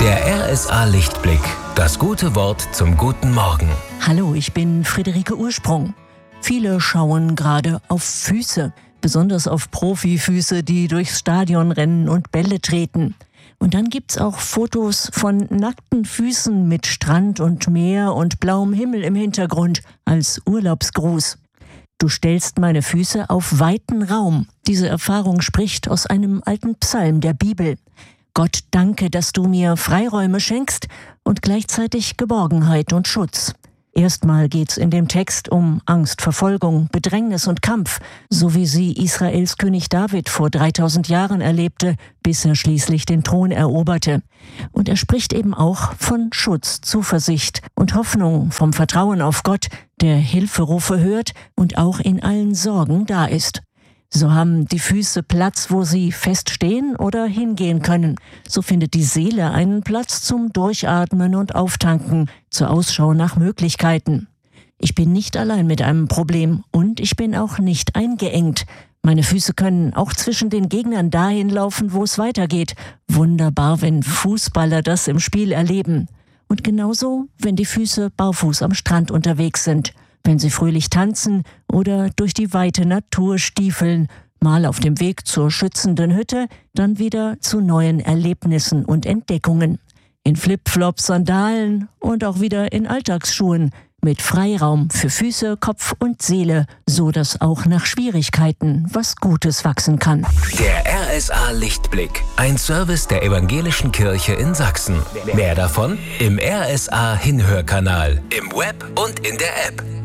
Der RSA Lichtblick. Das gute Wort zum guten Morgen. Hallo, ich bin Friederike Ursprung. Viele schauen gerade auf Füße, besonders auf Profifüße, die durchs Stadion rennen und Bälle treten. Und dann gibt's auch Fotos von nackten Füßen mit Strand und Meer und blauem Himmel im Hintergrund als Urlaubsgruß. Du stellst meine Füße auf weiten Raum. Diese Erfahrung spricht aus einem alten Psalm der Bibel. Gott, danke, dass du mir Freiräume schenkst und gleichzeitig Geborgenheit und Schutz. Erstmal geht's in dem Text um Angst, Verfolgung, Bedrängnis und Kampf, so wie sie Israels König David vor 3000 Jahren erlebte, bis er schließlich den Thron eroberte. Und er spricht eben auch von Schutz, Zuversicht und Hoffnung, vom Vertrauen auf Gott, der Hilferufe hört und auch in allen Sorgen da ist. So haben die Füße Platz, wo sie feststehen oder hingehen können. So findet die Seele einen Platz zum Durchatmen und Auftanken, zur Ausschau nach Möglichkeiten. Ich bin nicht allein mit einem Problem und ich bin auch nicht eingeengt. Meine Füße können auch zwischen den Gegnern dahin laufen, wo es weitergeht. Wunderbar, wenn Fußballer das im Spiel erleben. Und genauso, wenn die Füße barfuß am Strand unterwegs sind. Wenn sie fröhlich tanzen oder durch die weite Natur stiefeln, mal auf dem Weg zur schützenden Hütte, dann wieder zu neuen Erlebnissen und Entdeckungen. In Flipflops, Sandalen und auch wieder in Alltagsschuhen, mit Freiraum für Füße, Kopf und Seele, so dass auch nach Schwierigkeiten was Gutes wachsen kann. Der RSA Lichtblick. Ein Service der Evangelischen Kirche in Sachsen. Mehr davon im RSA Hinhörkanal, im Web und in der App.